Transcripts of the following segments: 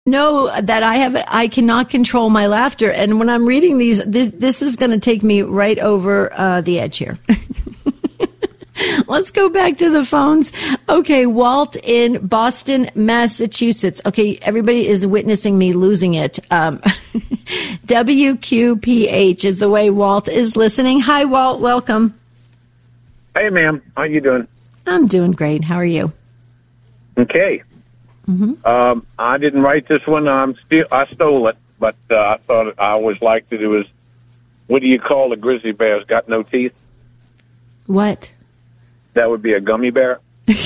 know that I cannot control my laughter. And when I'm reading these, this is going to take me right over the edge here. Let's go back to the phones. Okay, Walt in Boston, Massachusetts. Okay, everybody is witnessing me losing it. WQPH is the way Walt is listening. Hi, Walt. Welcome. Hey, ma'am. How you doing? I'm doing great. How are you? Okay. Mm-hmm. I didn't write this one. I stole it, but I thought I always like to do is, what do you call a grizzly bear that's got no teeth? What? That would be a gummy bear.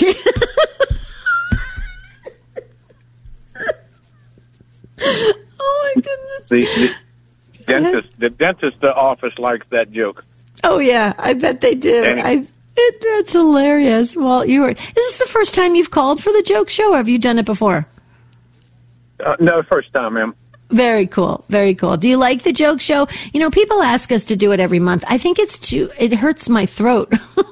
Oh, my goodness. The dentist office likes that joke. Oh, yeah. I bet they do. That's hilarious. Well, is this the first time you've called for the joke show, or have you done it before? No, first time, ma'am. Very cool. Very cool. Do you like the joke show? You know, people ask us to do it every month. I think it hurts my throat.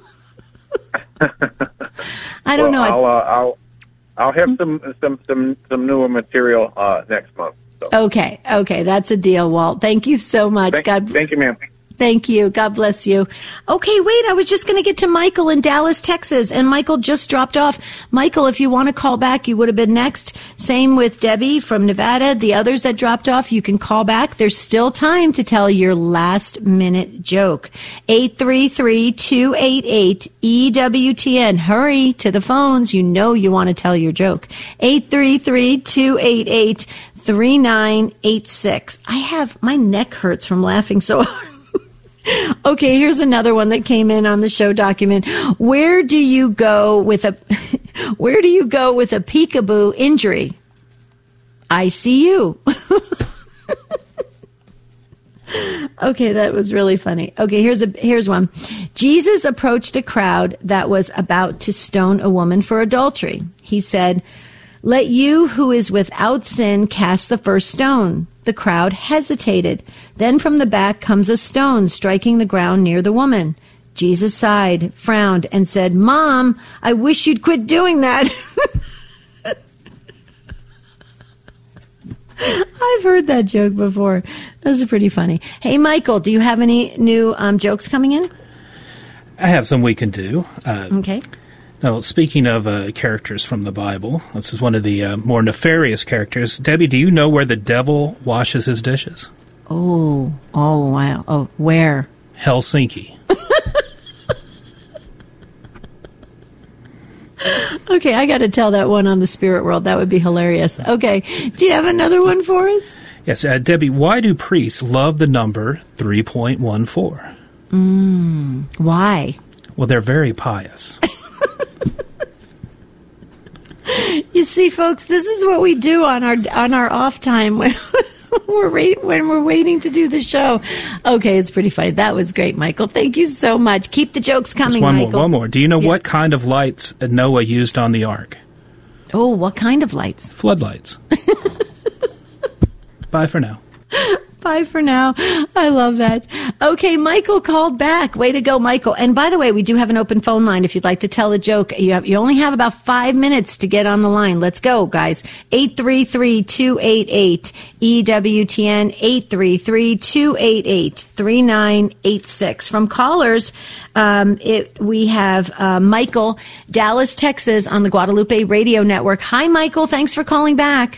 I don't know. I'll have some newer material next month. So. Okay. That's a deal, Walt. Thank you so much. Thank you, ma'am. Thank you. God bless you. Okay, wait, I was just going to get to Michael in Dallas, Texas, and Michael just dropped off. Michael, if you want to call back, you would have been next. Same with Debbie from Nevada. The others that dropped off, you can call back. There's still time to tell your last-minute joke. 833-288-EWTN. Hurry to the phones. You know you want to tell your joke. 833-288-3986. My neck hurts from laughing so hard. Okay, here's another one that came in on the show document. Where do you go with a peekaboo injury? ICU. Okay, that was really funny. Okay, here's one. Jesus approached a crowd that was about to stone a woman for adultery. He said, "Let you who is without sin cast the first stone." The crowd hesitated. Then from the back comes a stone striking the ground near the woman. Jesus sighed, frowned, and said, "Mom, I wish you'd quit doing that." I've heard that joke before. That's pretty funny. Hey, Michael, do you have any new jokes coming in? I have some we can do. Okay. Now, speaking of characters from the Bible, this is one of the more nefarious characters. Debbie, do you know where the devil washes his dishes? Oh, wow. Oh, where? Helsinki. Okay, I got to tell that one on the Spirit World. That would be hilarious. Okay, do you have another one for us? Yes, Debbie, why do priests love the number 3.14? Why? Well, they're very pious. You see, folks, this is what we do on our off time when we're waiting to do the show. Okay, it's pretty funny. That was great, Michael. Thank you so much. Keep the jokes coming, Michael. One more. Do you know what kind of lights Noah used on the ark? Oh, what kind of lights? Floodlights. Bye for now. Bye for now. I love that. Okay, Michael called back. Way to go, Michael. And by the way, we do have an open phone line if you'd like to tell a joke. You only have about 5 minutes to get on the line. Let's go, guys. 833-288-EWTN, 833-288-3986. From callers, we have Michael, Dallas, Texas, on the Guadalupe Radio Network. Hi, Michael. Thanks for calling back.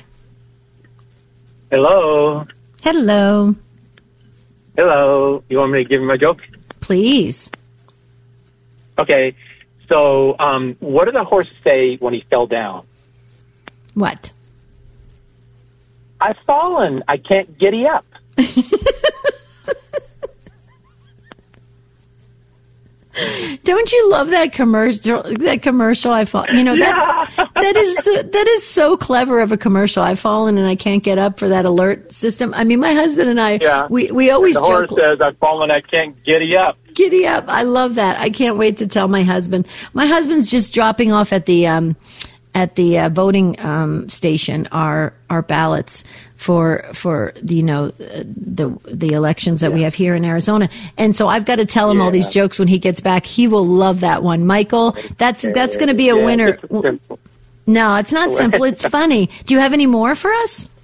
Hello. Hello. Hello. You want me to give you my joke? Please. Okay. So, what did the horse say when he fell down? What? I've fallen. I can't giddy up. Don't you love that commercial? I fall. You know that is so clever of a commercial. I've fallen and I can't get up for that alert system. I mean, my husband and I, we always joke. The horse says, "I've fallen. I can't giddy up." Giddy up. I love that. I can't wait to tell my husband. My husband's just dropping off at the voting station our ballots for the elections that we have here in Arizona. And so I've got to tell him all these jokes when he gets back. He will love that one. Michael, that's going to be a winner. No, it's not simple. It's funny. Do you have any more for us?